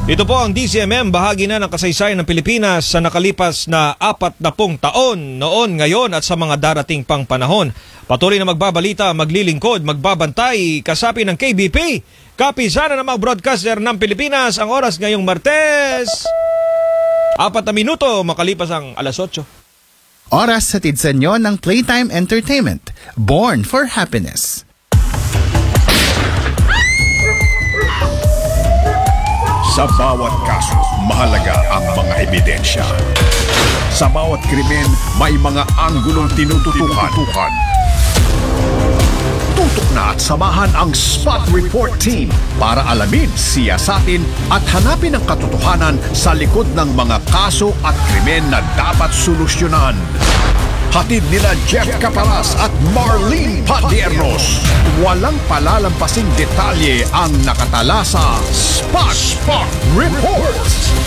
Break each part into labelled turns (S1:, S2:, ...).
S1: Ito po ang DZMM, bahagi na ng kasaysayan ng Pilipinas sa nakalipas na 40 taon noon, ngayon at sa mga darating pang panahon. Patuloy na magbabalita, maglilingkod, magbabantay, kasapi ng KBP, kapisana ng mga broadcaster ng Pilipinas. Ang oras ngayong Martes, 4 na minuto makalipas ang alas 8.
S2: Oras sa sa inyo ng Playtime Entertainment, Born for Happiness.
S3: Sa bawat kaso, mahalaga ang mga ebidensya. Sa bawat krimen, may mga anggulong tinututukan. Tutok na at samahan ang Spot Report Team para alamin, siyasatin at hanapin ang katotohanan sa likod ng mga kaso at krimen na dapat solusyonan. Hatid nila Jeff Caparas at Marlene Padiernos. Walang palalampasing detalye ang nakatala sa Spot Report.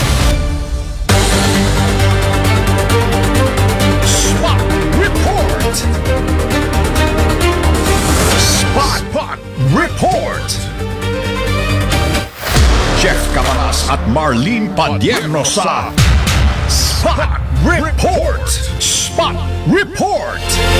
S3: Spot Report. Spot Report. Jeff Caparas at Marlene Padiernos sa Spot Report. Spot Report.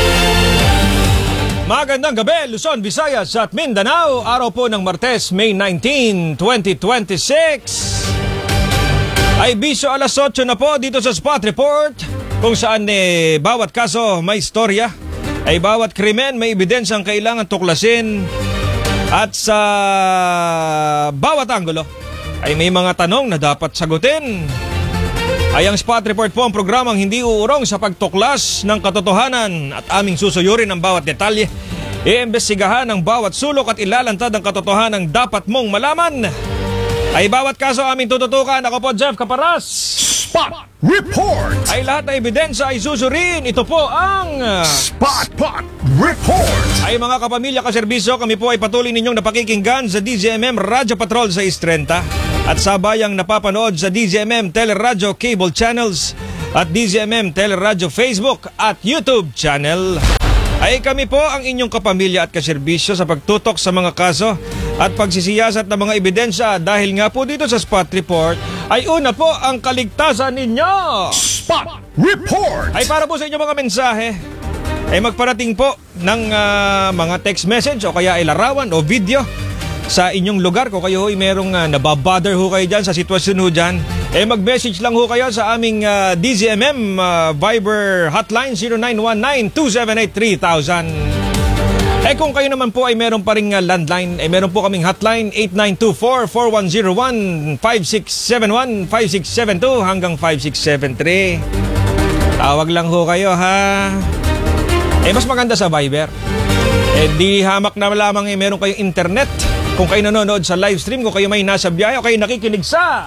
S1: Magandang gabi, Luzon, Visayas at Mindanao. Araw po ng Martes, May 19, 2026. Ay bisyo alas 8 na po dito sa Spot Report, kung saan bawat kaso may istorya, ay bawat krimen may ebidensyang kailangan tuklasin, at sa bawat anggulo ay may mga tanong na dapat sagutin. Ay ang Spot Report po ang programang hindi uurong sa pagtuklas ng katotohanan at aming susuyurin ang bawat detalye. Iimbestigahan ang bawat sulok at ilalantad ang katotohanan dapat mong malaman. Ay bawat kaso aming tututukan. Ako po, Jeff Caparas.
S3: Spot Report.
S1: Ay lahat na ebidensya ay susurin. Ito po ang
S3: Spot Report.
S1: Ay mga kapamilya, kaserbisyo, kami po ay patuloy ninyong napakikinggan sa DZMM Radyo Patrol sa 630 at sabayang napapanood sa DZMM Teleradyo Cable Channels at DZMM Teleradyo Facebook at YouTube channel. Ay kami po ang inyong kapamilya at kaserbisyo sa pagtutok sa mga kaso at pagsisiyasat ng mga ebidensya, dahil nga po dito sa Spot Report ay una po ang kaligtasan ninyo.
S3: Spot Report.
S1: Ay para po sa inyong mga mensahe ay magparating po ng mga text message o kaya ay larawan o video sa inyong lugar. Kung kayo ay merong nababother ho kayo dyan sa sitwasyon ho dyan, mag-message lang ho kayo sa aming DZMM Viber hotline 0919-278-3000. Kung kayo naman po ay meron pa ring landline, meron po kaming hotline 8924-4101, 5671, 5672 hanggang 5673. Tawag lang ho kayo, ha. Mas maganda sa Viber. Di hamak na lamang meron kayong internet. Kung kayo nanonood sa live stream, kung kayo may nasa biyahe o kayo nakikinig sa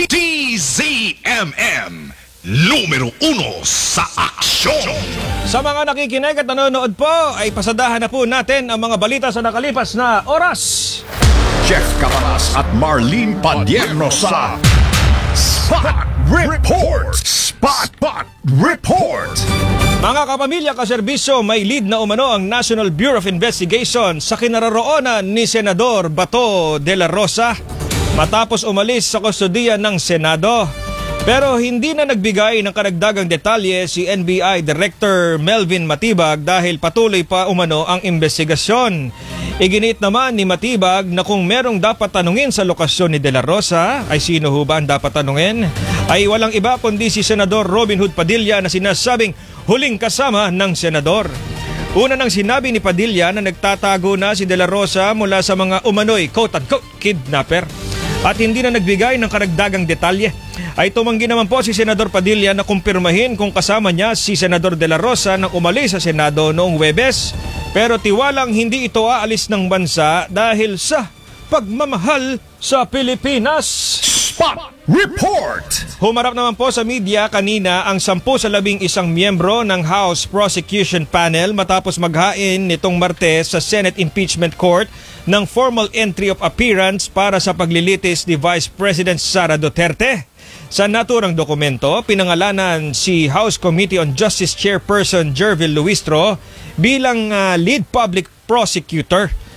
S3: DZMM, numero 1 sa aksyon.
S1: Sa mga nakikinig at nanonood po, ay pasadahan na po natin ang mga balita sa nakalipas na oras.
S3: Jeff Caparas at Marlene Padiernos sa Spot Report. Spot Report.
S1: Mga kapamilya, kaserbisyo, may lead na umano ang National Bureau of Investigation sa kinaroroonan ni Senador Bato de la Rosa matapos umalis sa kustodiya ng Senado. Pero hindi na nagbigay ng karagdagang detalye si NBI Director Melvin Matibag dahil patuloy pa umano ang investigasyon. Iginit naman ni Matibag na kung merong dapat tanungin sa lokasyon ni De La Rosa, ay sino ho ba ang dapat tanungin? Ay walang iba kundi si Senador Robin Hood Padilla na sinasabing huling kasama ng senador. Una nang sinabi ni Padilla na nagtatago na si De La Rosa mula sa mga umano'y quote-unquote kidnapper at hindi na nagbigay ng karagdagang detalye. Ay tumanggi naman po si Senador Padilla na kumpirmahin kung kasama niya si Senador De La Rosa nang umalis sa Senado noong Huwebes, pero tiwalang hindi ito aalis ng bansa dahil sa pagmamahal sa Pilipinas.
S3: Spot Report.
S1: Humarap naman po sa media kanina ang 10 sa 11 miyembro ng House Prosecution Panel matapos maghain nitong Martes sa Senate Impeachment Court ng formal entry of appearance para sa paglilitis ni Vice President Sara Duterte. Sa naturang dokumento, pinangalanan si House Committee on Justice Chairperson Jervil Luistro bilang lead public prosecutor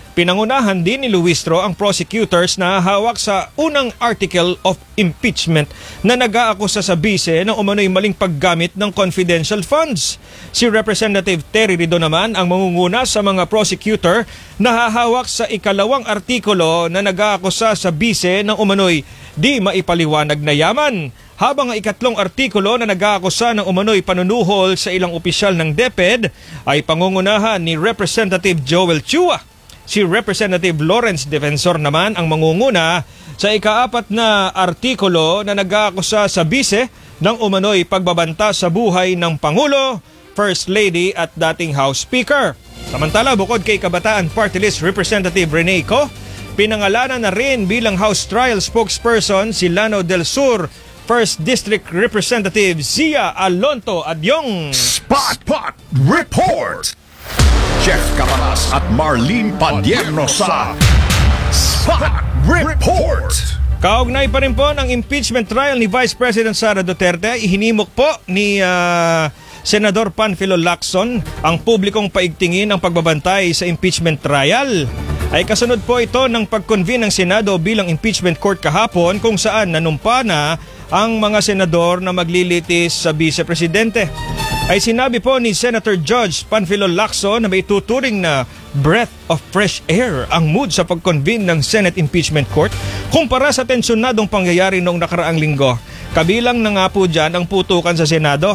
S1: Pinangunahan din ni Luistro ang prosecutors na hawak sa unang article of impeachment na nag-aakusa sa bise ng umano'y maling paggamit ng confidential funds. Si Representative Terry Rido naman ang mangunguna sa mga prosecutor na hahawak sa ikalawang artikulo na nag-aakusa sa bise ng umano'y di maipaliwanag na yaman. Habang ang ikatlong artikulo na nag-aakusa ng umano'y panunuhol sa ilang opisyal ng DepEd ay pangungunahan ni Representative Joel Chua. Si Representative Lawrence Defensor naman ang mangunguna sa ikaapat na artikulo na nag-aakusa sa bise ng umano'y pagbabanta sa buhay ng Pangulo, First Lady at dating House Speaker. Samantala, bukod kay Kabataan Party List Representative Rene Co, pinangalanan na rin bilang House Trial Spokesperson si Lanao del Sur 1st District Representative Zia Alonto Adyong.
S3: Spot Report! Jeff Cabanas at Marlene Padierno sa Spot Report!
S1: Kaugnay pa rin po ng impeachment trial ni Vice President Sara Duterte, ihinimok po ni Senador Panfilo Lacson ang publikong paigtingin ang pagbabantay sa impeachment trial. Ay kasunod po ito ng pag-convene ng Senado bilang impeachment court kahapon kung saan nanumpa na ang mga senador na maglilitis sa Vice-Presidente. Ay sinabi po ni Senator Judge Panfilo Lacson na may tuturing na breath of fresh air ang mood sa pag-convene ng Senate Impeachment Court kumpara sa tensyonadong pangyayari noong nakaraang linggo. Kabilang na nga po dyan ang putukan sa Senado.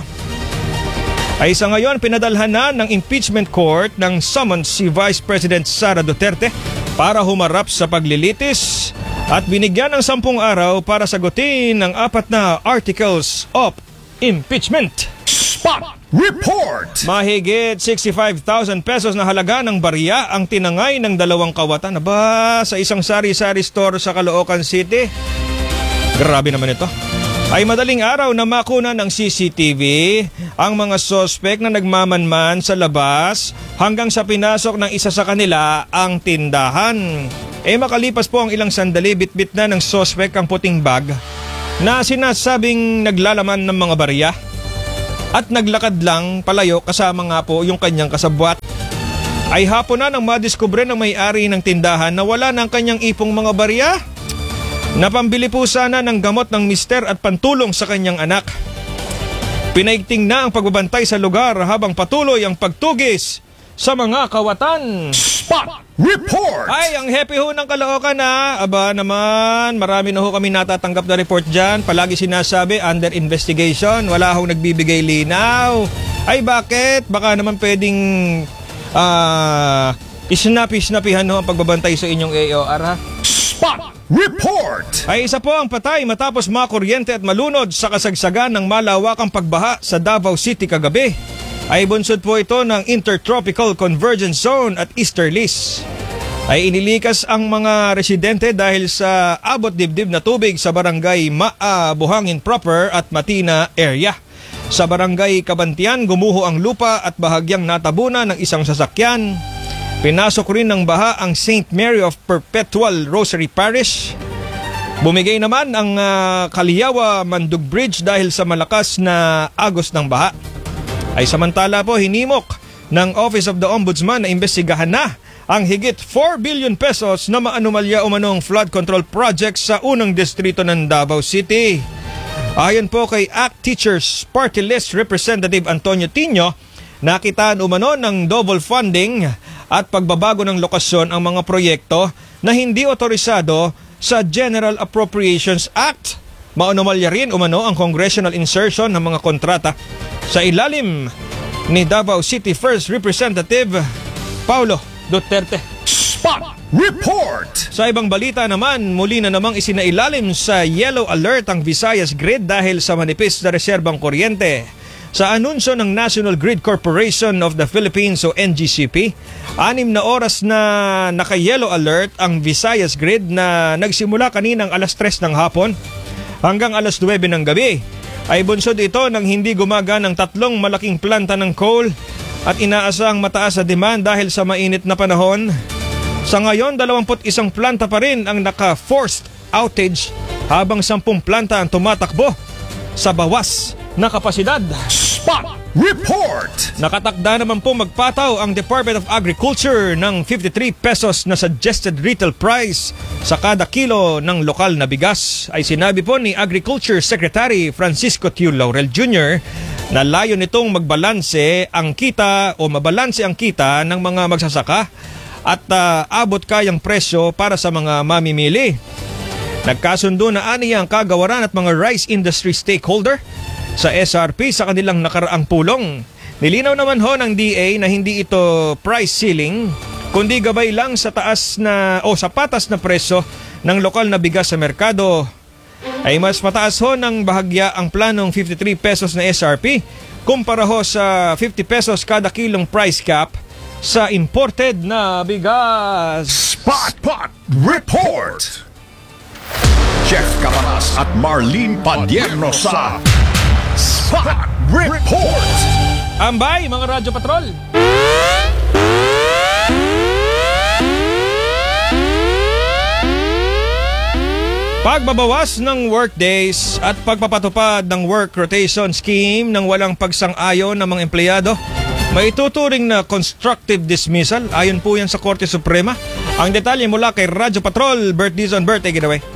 S1: Ay sa ngayon pinadalhan na ng Impeachment Court ng summons si Vice President Sara Duterte para humarap sa paglilitis at binigyan ng 10 araw para sagutin ang 4 na articles of impeachment.
S3: Spot Report!
S1: Mahigit 65,000 pesos na halaga ng barya ang tinangay ng 2 kawatan sa isang sari-sari store sa Caloocan City. Grabe naman ito. Ay madaling araw na makuna ng CCTV ang mga sospek na nagmamanman sa labas hanggang sa pinasok ng isa sa kanila ang tindahan. Makalipas po ang ilang sandali, bitbit na ng sospek ang puting bag na sinasabing naglalaman ng mga barya at naglakad lang palayo kasama nga po yung kanyang kasabwat. Ay hapon na nang madiskubre ng may-ari ng tindahan na wala ng kanyang ipong mga barya. Napambili po sana ng gamot ng mister at pantulong sa kanyang anak. Pinaigting na ang pagbabantay sa lugar habang patuloy ang pagtugis sa mga kawatan.
S3: Spot Report!
S1: Ay, ang happy ho ng Caloocan na. Aba naman, marami na ho kami natatanggap na report dyan. Palagi sinasabi, under investigation. Wala hong nagbibigay linaw. Ay, bakit? Baka naman pwedeng isnapi-snapihan ho ang pagbabantay sa inyong AOR, ha?
S3: Spot Report!
S1: Ay isa po ang patay matapos makuryente at malunod sa kasagsagan ng malawakang pagbaha sa Davao City kagabi. Ay bunsod po ito ng Intertropical Convergence Zone at Easterlies. Ay inilikas ang mga residente dahil sa abot dibdib na tubig sa barangay Buhangin Proper at Matina area. Sa barangay Kabantian, gumuho ang lupa at bahagyang natabunan ng isang sasakyan. Pinasok rin ng baha ang St. Mary of Perpetual Rosary Parish. Bumigay naman ang Kaliyawa Mandug Bridge dahil sa malakas na agos ng baha. Ay samantala po hinimok ng Office of the Ombudsman na imbestigahan na ang higit 4 billion pesos na maanumalya umanong flood control project sa unang distrito ng Davao City. Ayon po kay ACT Teachers Party List Representative Antonio Tino, nakitaan umano ng double funding at pagbabago ng lokasyon ang mga proyekto na hindi otorisado sa General Appropriations Act. Maanumalya rin umano ang congressional insertion ng mga kontrata sa ilalim ni Davao City 1st Representative Paulo Duterte.
S3: Spot Report!
S1: Sa ibang balita naman, muli na namang isinailalim sa yellow alert ang Visayas Grid dahil sa manipis na reserbang kuryente. Sa anunsyo ng National Grid Corporation of the Philippines o NGCP, 6 na oras na naka-yellow alert ang Visayas Grid na nagsimula kaninang alas 3 ng hapon hanggang alas 9 ng gabi. Ay bunsod ito ng hindi gumaganang 3 malaking planta ng coal at inaasang mataas na demand dahil sa mainit na panahon. Sa ngayon, 21 planta pa rin ang naka-forced outage habang 10 planta ang tumatakbo sa bawas na kapasidad.
S3: Spot Report!
S1: Nakatakda naman po magpataw ang Department of Agriculture ng 53 pesos na suggested retail price sa kada kilo ng lokal na bigas. Ay sinabi po ni Agriculture Secretary Francisco Tiu Laurel Jr. na layo nitong mabalanse ang kita ng mga magsasaka at abot kayang presyo para sa mga mamimili. Nagkasundo na aniya ang kagawaran at mga rice industry stakeholder sa SRP sa kanilang nakaraang pulong. Nilinaw naman ho ng DA na hindi ito price ceiling, kundi gabay lang sa sa patas na presyo ng lokal na bigas sa merkado. Ay mas mataas ho ng bahagya ang planong 53 pesos na SRP kumpara ho sa 50 pesos kada kilong price cap sa imported na bigas.
S3: Spot Report! Jeff Cabanas at Marlene Padierno sa Spot Report!
S1: Ambay mga Radyo Patrol! Pagbabawas ng workdays at pagpapatupad ng work rotation scheme ng walang pagsang-ayon ng mga empleyado, may tuturing na constructive dismissal. Ayon po yan sa Korte Suprema. Ang detalye mula kay Radyo Patrol, Bert Dizon. Bert, take it away.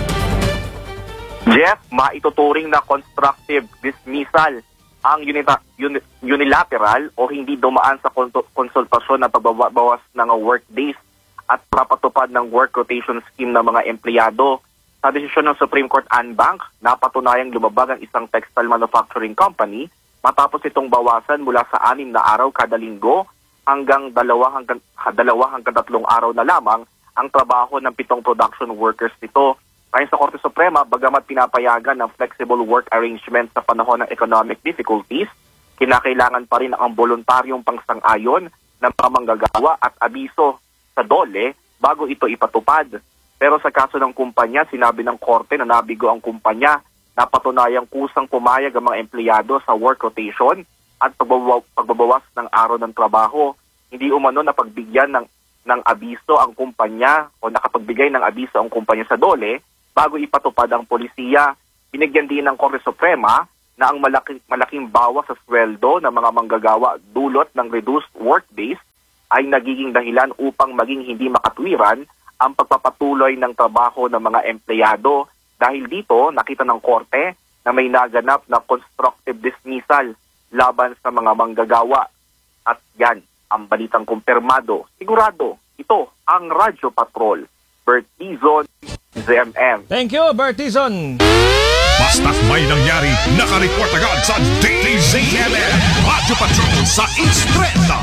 S4: Jeff, maituturing na constructive dismissal ang unilateral o hindi dumaan sa konsultasyon na pagbabawas ng workdays at papatupad ng work rotation scheme ng mga empleyado. Sa desisyon ng Supreme Court en banc, napatunayang lumabag ang isang textile manufacturing company matapos itong bawasan mula sa 6 na araw kada linggo hanggang 2 hanggang 3 araw na lamang ang trabaho ng 7 production workers nito. Ayon sa Korte Suprema, bagamat pinapayagan ng flexible work arrangement sa panahon ng economic difficulties, kinakailangan pa rin ang voluntaryong pangsang-ayon ng mga manggagawa at abiso sa DOLE bago ito ipatupad. Pero sa kaso ng kumpanya, sinabi ng Korte na nabigo ang kumpanya na patunayang kusang pumayag ang mga empleyado sa work rotation at pagbabawas ng araw ng trabaho. Hindi umano na pagbigyan ng abiso ang kumpanya o nakapagbigay ng abiso ang kumpanya sa DOLE bago ipatupad ang polisiya. Binigyan din ng Korte Suprema na ang malaking bawas sa sweldo ng mga manggagawa dulot ng reduced workdays ay nagiging dahilan upang maging hindi makatwiran ang pagpapatuloy ng trabaho ng mga empleyado. Dahil dito, nakita ng Korte na may naganap na constructive dismissal laban sa mga manggagawa. At yan, ang balitang kumpirmado. Sigurado, ito ang Radyo Patrol. Bert Dizon, ZMM.
S1: Thank you, Bert Dizon.
S3: Basta't may nangyari, nakareport agad sa DZMM. Radyo Patrol sa Instreta.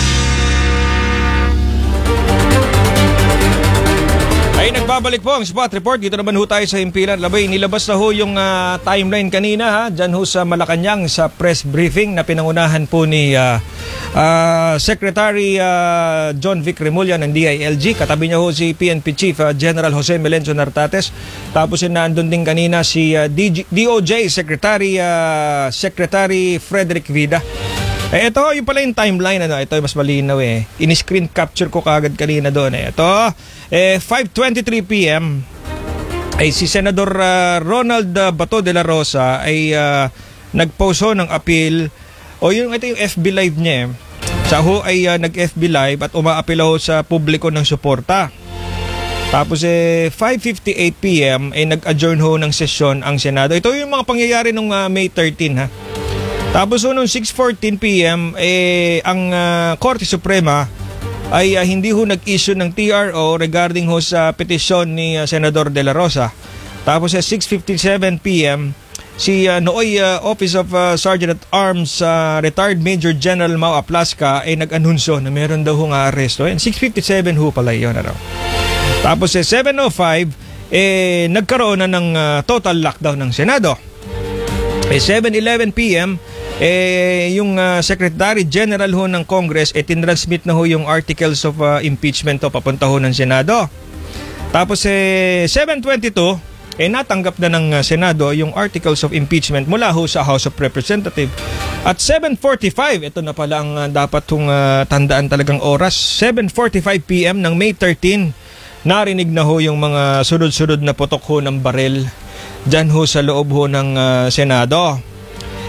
S1: Ay nagbabalik po ang Spot Report. Dito naman ho tayo sa himpilan. Labay, nilabas na ho yung timeline kanina ha, dyan ho sa Malacanang sa press briefing na pinangunahan po ni Secretary John Vic Remulla ng DILG. Katabi niya ho si PNP Chief General Jose Melencio Nartates. Tapos nandun din kanina si DOJ Secretary Frederick Vida. Ito yung pala yung timeline. Ito yung mas malinaw eh. In-screen capture ko kagad kanina doon. Ito, 5:23 p.m. ay si Senador Ronald Bato de la Rosa ay nag-post ng appeal. Ito yung FB Live niya. Siya ho ay nag-FB Live at umaapila ho sa publiko ng suporta. Tapos 5:58 p.m. ay nag-adjourn ho ng sesyon ang Senado. Ito yung mga pangyayari nung May 13 ha. Tapos noong 6:14 p.m. ang Korte Suprema ay hindi ho nag-issue ng TRO regarding ho sa petisyon ni Senador De La Rosa. Tapos 6:57 p.m. si nooy Office of Sergeant at Arms retired Major General Mau Aplasca ay nag-anunsyo na meron daw hong aresto. 6:57 ho pala yun. Tapos 7:05 nagkaroon na ng total lockdown ng Senado. 7:11 p.m. yung Secretary General ho ng Congress tinransmit na ho yung articles of impeachment papunta ho ng Senado. Tapos 7:22 natanggap na ng Senado yung articles of impeachment mula ho sa House of Representatives. At 7:45, ito na pala ang dapat hong tandaan talagang oras. 7:45 p.m. ng May 13, narinig na ho yung mga sunod-sunod na putok ho ng baril dyan ho sa loob ho ng Senado.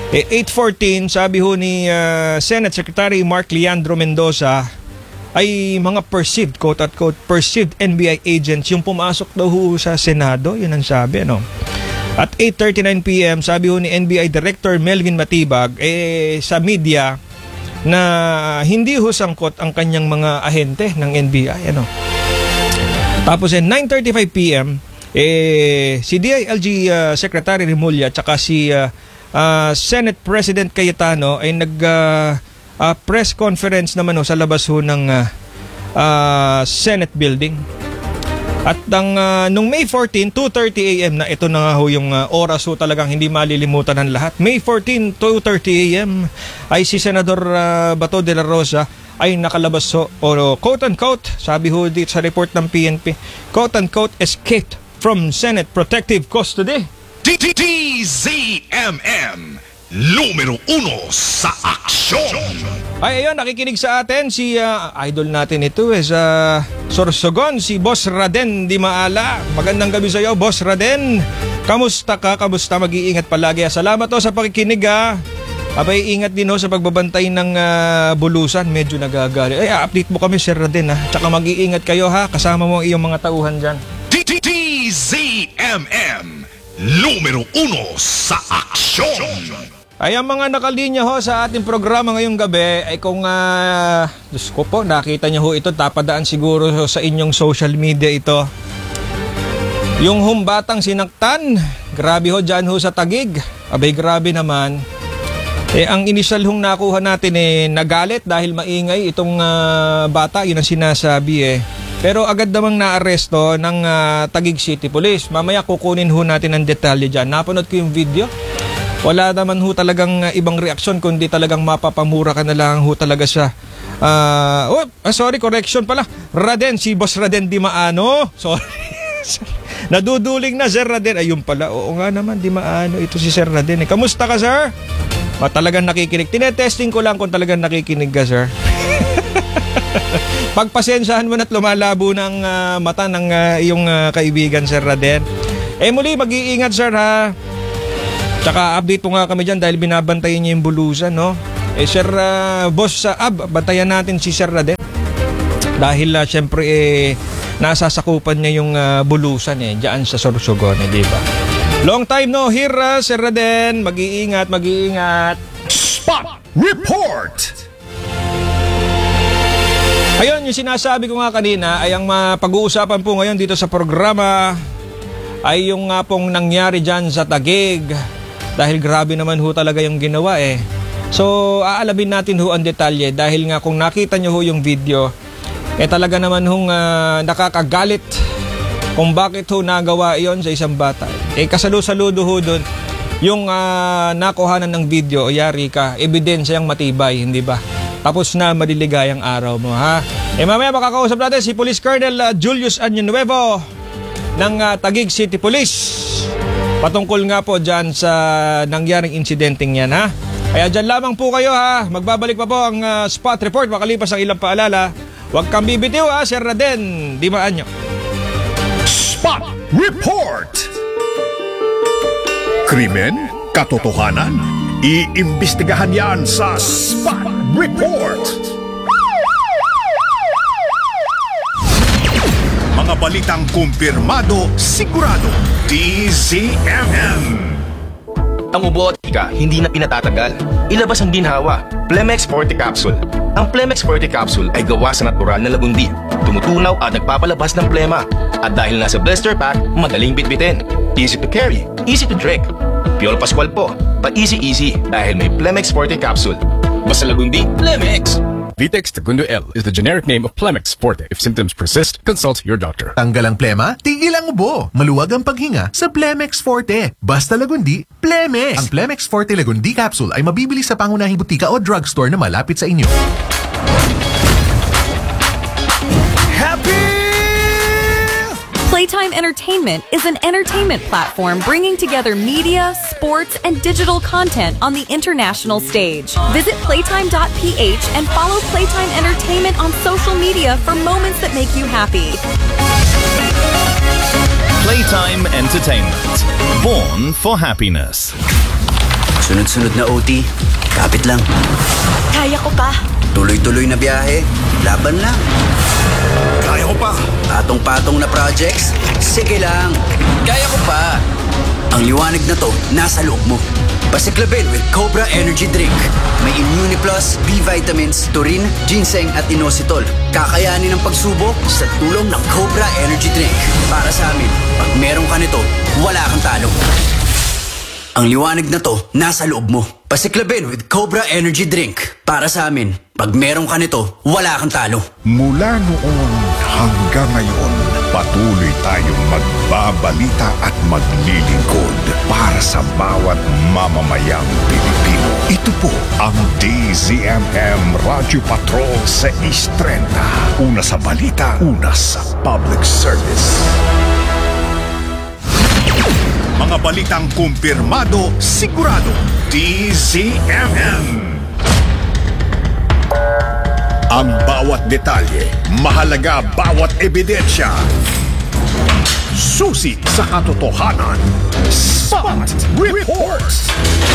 S1: 8:14, sabi ho ni Senate Secretary Mark Leandro Mendoza, ay mga perceived, quote-unquote, perceived NBI agents yung pumasok daw ho sa Senado. Yun ang sabi, ano? At 8:39 p.m., sabi ho ni NBI Director Melvin Matibag sa media na hindi ho sangkot ang kanyang mga ahente ng NBI, ano? Tapos 9:35 p.m., si DILG Secretary Remulla at si Senate President Cayetano ay press conference naman ho sa labas ho ng Senate building. At nung May 14, 2:30 a.m. na ito na nga ho yung oras ho talagang hindi malilimutan ng lahat. May 14, 2:30 a.m. ay si Senador Bato de la Rosa ay nakalabas ho, o quote-unquote, sabi ho dito sa report ng PNP, quote-unquote, escaped from Senate Protective Custody.
S5: DZMM Numero 1 sa aksyon.
S1: Ay, ayun, nakikinig sa atin si idol natin ito sa Sorsogon, si Boss Raden Di Maala. Magandang gabi sa iyo, Boss Raden. Kamusta ka? Kamusta? Mag-iingat palagi. Salamat ho sa pakikinig Abay, ingat din ho sa pagbabantay ng bulusan. Medyo nagagali. Ay, update mo kami, Sir Raden Tsaka mag-iingat kayo kasama mo ang iyong mga tauhan dyan.
S5: DZMM Numero 1 sa aksyon.
S1: Ay, ang mga nakalinya ho sa ating programa ngayong gabi ay kung, Diyos ko po, nakita niyo ho ito, tapadaan siguro sa inyong social media ito. Yung humbatang sinaktan, grabe ho dyan ho sa Taguig. Abay, grabe naman. Ang initial hong nakuha natin nagalit dahil maingay itong bata, yun ang sinasabi Pero agad namang naaresto ng Taguig City Police. Mamaya kukunin ho natin ang detalye dyan. Napanood ko yung video. Wala naman ho talagang ibang reaksyon kundi talagang mapapamura ka na lang ho talaga siya. Sorry, correction pala. Raden, si Boss Raden Di Maano. Sorry. Naduduling na, Sir Raden. Ayun pala. Oo nga naman, Di Maano. Ito si Sir Raden. Kamusta ka, sir? Talagang nakikinig. Tinetesting ko lang kung talagang nakikinig ka, sir. Pagpasensyahan mo na't lumalabo ng mata ng iyong kaibigan, Sir Raden. Muli, mag-iingat, sir, Tsaka update po nga kami dyan dahil binabantayan niya yung bulusan, no? Sir, Boss Ab, bantayan natin si Sir Raden. Dahil syempre nasasakupan niya yung bulusan dyan sa Sorsogon, di ba? Long time no here, Sir Raden. Mag-iingat, mag-iingat.
S3: Spot Report!
S1: Ayun, yung sinasabi ko nga kanina ay ang pag-uusapan po ngayon dito sa programa ay yung nga pong nangyari dyan sa Taguig. Dahil grabe naman ho talaga yung ginawa So, aalamin natin ho ang detalye dahil nga kung nakita nyo ho yung video, talaga naman hong nakakagalit kung bakit ho nagawa iyon sa isang bata. Kasalusaludo ho doon yung nakuhanan ng video, yari ka, ebidensyang matibay, hindi ba? Tapos na maliligayang araw mo, mamaya makakausap natin si Police Colonel Julius Añonuevo ng Taguig City Police. Patungkol nga po dyan sa nangyaring insidenteng yan, Kaya dyan lamang po kayo, Magbabalik pa po ang Spot Report makalipas ang ilang paalala. Huwag kang bibitiw, Sir Raden Di Maano.
S3: Spot Report! Krimen? Katotohanan? Iimbestigahan yan sa Spot Report! Mga balitang kumpirmado, sigurado, DZMM.
S6: Ang ubo at ika, hindi na pinatatagal. Ilabas ang ginhawa. Plemex Forte Capsule. Ang Plemex Forte Capsule ay gawa sa natural na lagundi. Tumutunaw at nagpapalabas ng plema. At dahil nasa blister pack, madaling bitbitin. Easy to carry, easy to drink. Piol Pascual po, pa-easy dahil may Plemex Forte Capsule. Basta lagundi, Plemex!
S7: Vitex Segundo L is the generic name of Plemex Forte. If symptoms persist, consult your doctor.
S8: Tanggal ang plema, tigil ang ubo. Maluwag ang paghinga sa Plemex Forte. Basta lagundi, Plemex! Ang Plemex Forte Lagundi Capsule ay mabibili sa pangunahing butika o drugstore na malapit sa inyo.
S9: Playtime Entertainment is an entertainment platform bringing together media, sports, and digital content on the international stage. Visit playtime.ph and follow Playtime Entertainment on social media for moments that make you happy.
S10: Playtime Entertainment. Born for happiness. Sunod-sunod na OT, kapit lang.
S11: Kaya ko pa.
S10: Tuloy-tuloy na biyahe, laban lang.
S5: Kaya ko pa.
S10: Patong-patong na projects, sige lang. Kaya ko pa. Ang liwanag na to, nasa loob mo. Pasiklabin with Cobra Energy Drink. May Immune Plus, B vitamins, taurine, ginseng at inositol. Kakayanin ang pagsubok sa tulong ng Cobra Energy Drink. Para sa amin, pag meron ka nito, wala kang talo. Ang liwanag na to, nasa loob mo. Pasiklabin with Cobra Energy Drink. Para sa amin, pag meron ka nito, wala kang talo.
S3: Mula noon hanggang ngayon, patuloy tayong magbabalita at maglilingkod para sa bawat mamamayang Pilipino. Ito po ang DZMM Radio Patrol 630. Una sa balita, una sa public service. Mga balitang kumpirmado, sigurado, DZMM. Ang bawat detalye, mahalaga bawat ebidensya. Susi sa katotohanan. Spot Reports.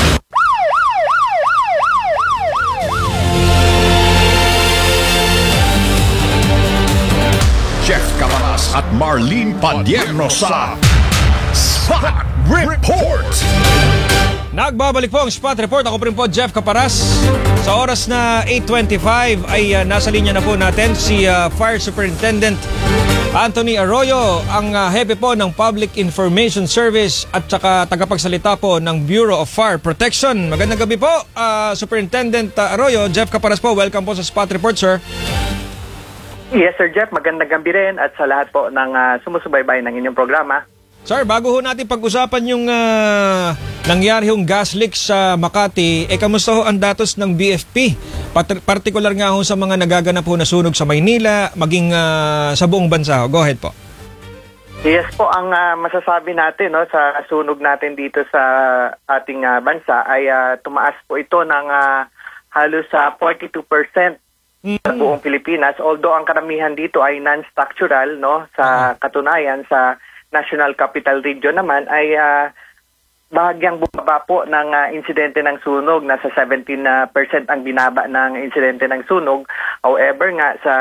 S3: Jeff Camaras at Marlene Padierno sa Spot Report.
S1: Nagbabalik po ang Spot Report. Ako pa rin po, Jeff Caparas. Sa oras na 8:25 ay nasa linya na po natin si Fire Superintendent Anthony Arroyo, ang hepe po ng Public Information Service at saka tagapagsalita po ng Bureau of Fire Protection. Magandang gabi po, Superintendent Arroyo. Jeff Caparas po, welcome po sa Spot Report, sir.
S12: Yes, Sir Jeff. Magandang gabi rin at sa lahat po ng sumusubaybay ng inyong programa.
S1: Sir, bago ho natin pag-usapan yung nangyari hong gas leak sa Makati, kamusta ho ang datos ng BFP? Partikular nga ho sa mga nagaganap ho na sunog sa Maynila, maging sa buong bansa ho. Go ahead po.
S12: Yes po, ang masasabi natin sa sunog natin dito sa ating bansa ay tumaas po ito ng halos 42% sa buong Pilipinas. Although ang karamihan dito ay non-structural, sa katunayan sa National Capital Region naman ay bahagyang bumaba po ng insidente ng sunog. Nasa 17% ang binaba ng insidente ng sunog. However nga, sa